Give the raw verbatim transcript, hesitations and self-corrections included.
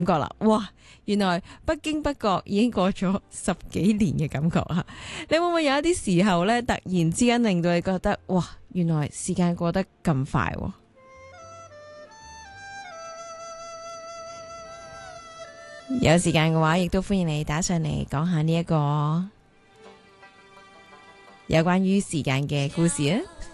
覺啦，哇！原來不經不覺已經過咗十幾年嘅感覺啊！你會唔會有一啲時候呢，突然之間令到你覺得，哇！原來時間過得咁快喎。有時間嘅話，亦都歡迎你打上嚟講下呢一個有關於時間嘅故事啊！